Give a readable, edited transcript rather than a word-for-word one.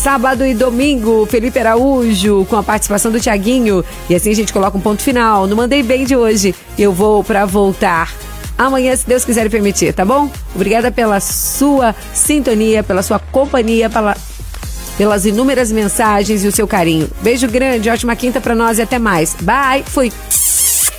sábado e domingo, Felipe Araújo, com a participação do Thiaguinho. E assim a gente coloca um ponto final no Mandei Bem de hoje. Eu vou pra voltar amanhã, se Deus quiser e permitir, tá bom? Obrigada pela sua sintonia, pela sua companhia, pelas inúmeras mensagens e o seu carinho. Beijo grande, ótima quinta pra nós e até mais. Bye, fui!